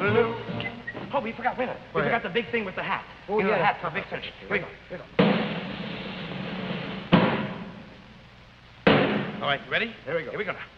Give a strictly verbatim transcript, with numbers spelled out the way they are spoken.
blue. Oh, we forgot, wait a minute. We forgot the big thing with the hat. Oh, you know, yeah, the hat that's for a big finish. Here we go. Here we go. All right, you ready? Here we go. Here we go now.